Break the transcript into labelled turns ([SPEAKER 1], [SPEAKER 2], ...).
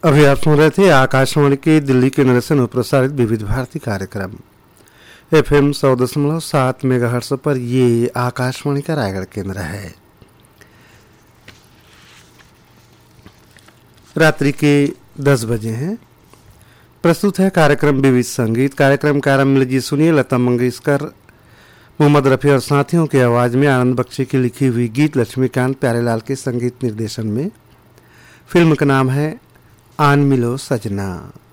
[SPEAKER 1] अभी आप सुन रहे थे आकाशवाणी के दिल्ली के निलसन में प्रसारित विविध भारती कार्यक्रम FM 100.7 मेगाहर्ट्ज पर। ये आकाशवाणी का रायगढ़ केंद्र है। रात्रि के 10 बजे हैं। प्रस्तुत है कार्यक्रम विविध संगीत। कार्यक्रम का आरंभ लीजिए सुनिए लता मंगेशकर, मोहम्मद रफ़ी और साथियों की आवाज़ में आनंद बख्शी की लिखी हुई गीत लक्ष्मीकांत प्यारेलाल के संगीत निर्देशन में। फिल्म का नाम है आन मिलो सजना।